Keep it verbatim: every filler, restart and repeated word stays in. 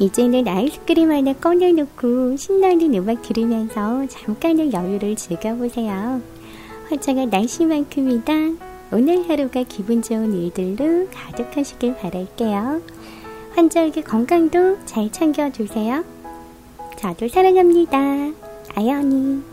이제는 아이스크림 하나 꺼내놓고 신나는 음악 들으면서 잠깐의 여유를 즐겨보세요. 화창한 날씨만큼이다. 오늘 하루가 기분 좋은 일들로 가득하시길 바랄게요. 환자에게 건강도 잘 챙겨주세요. 저도 사랑합니다. 아연이.